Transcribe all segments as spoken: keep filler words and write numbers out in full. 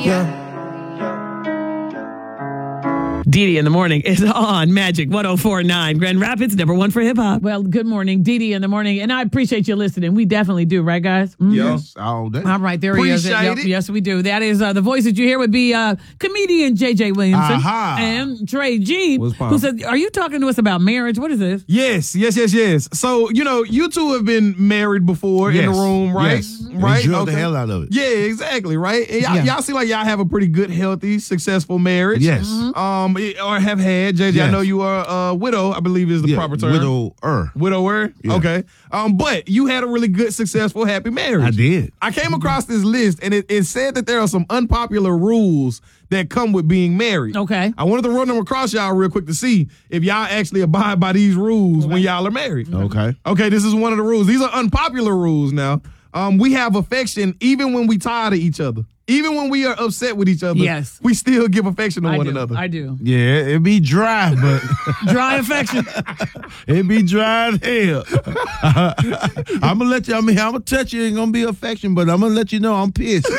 Yeah. Dee Dee in the morning is on Magic one oh four point nine. Grand Rapids, number one for hip hop. Well, good morning, Dee Dee in the morning. And I appreciate you listening. We definitely do, right, guys? Mm-hmm. Yes, all day. All right, there he is. Appreciate Yep, it. yes, we do. That is uh, the voice that you hear would be uh, comedian J J Williamson Aha. and Trey G, What's who poppin'? said, are you talking to us about marriage? What is this? Yes, yes, yes, yes. So, you know, you two have been married before in Yes, the room, right? yes. Right? Enjoy the hell out of it. Yeah, exactly, right? And y'all, Yeah. y'all seem like y'all have a pretty good, healthy, successful marriage. Yes. Um, or have had. J J, I Yes. know you are a widow, I believe is the Yeah, proper term. widower. Widower? Yeah. Okay. Um, but you had a really good, successful, happy marriage. I did. I came across this list, and it, it said that there are some unpopular rules that come with being married. Okay. I wanted to run them across y'all real quick to see if y'all actually abide by these rules when y'all are married. Okay. Okay, this is one of the rules. These are unpopular rules now. Um, we have affection even when we tired of each other. Even when we are upset with each other, Yes. we still give affection to I one do. another. I do. Yeah, it be dry, but Dry affection. it be dry as hell. I'm gonna let you. I mean, I'm gonna touch you. Ain't gonna be affection, but I'm gonna let you know I'm pissed.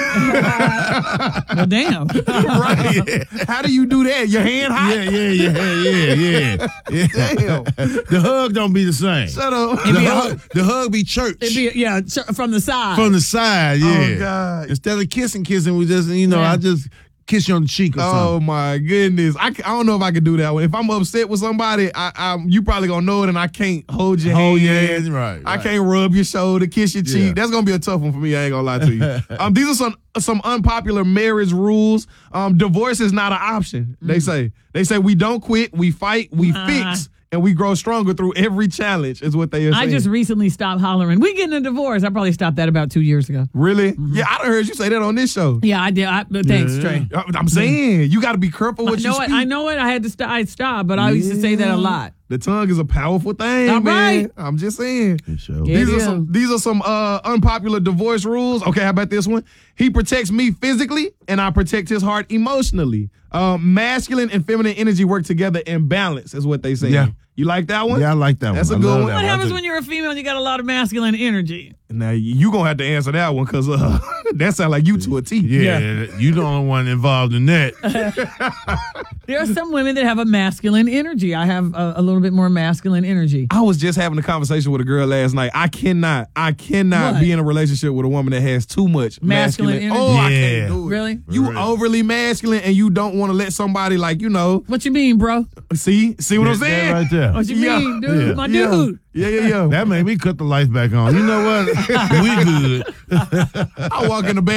Well, damn. Right? How do you do that? Your hand hot? Yeah, yeah, yeah, yeah, yeah. yeah. Damn. The hug don't be the same. Shut up. The be a- hug, the hug be church It'd be, yeah, ch- from the side. from the side. Yeah. Oh, God. Instead of kissing, kissing, we just you know Yeah. I just kiss you on the cheek or Oh something. my goodness! I, ca- I don't know if I could do that one. If I'm upset with somebody, I, I you probably gonna know it, and I can't hold your Hold hand. your hands, right, I right. can't rub your shoulder, kiss your cheek. Yeah. That's gonna be a tough one for me. I ain't gonna lie to you. um, these are some some unpopular marriage rules. Um, divorce is not an option. They say they say we don't quit, we fight, we Uh-huh. fix, and we grow stronger through every challenge. Is what they are saying. I just recently stopped hollering. We getting a divorce. I probably stopped that about two years ago. really, yeah, I done heard you say that on this show. Yeah, I did. I, but thanks, Yeah. Trey. I- I'm saying you got to be careful I what you know it. speak. I know it. I had to st- I stop, but I used to say that a lot. The tongue is a powerful thing, All man. right. I'm just saying. It sure Yeah. These It are is. some these are some uh, unpopular divorce rules. Okay, how about this one? He protects me physically, and I protect his heart emotionally. Um, masculine and feminine energy work together in balance, is what they say. Yeah. You like that one? Yeah, I like that That's one. a I good love one. that What I happens think- when you're a female and you got a lot of masculine energy? Now you gonna have to answer that one because uh, that sounds like you to a T. Yeah, you the only one involved in that. There are some women that have a masculine energy. I have a, a little bit more masculine energy. I was just having a conversation with a girl last night. I cannot, I cannot What? be in a relationship with a woman that has too much Masculine masculine. energy? Oh, I Yeah. can't do it. Really? You Really. overly masculine, and you don't want to let somebody like you know. What you mean, bro? See, see what I'm That- that saying? right there. What you Yeah. mean, dude? Yeah. My Yeah. dude. Yeah, yeah, yeah. That made me cut the lights back on. You know what? We good. I walk in the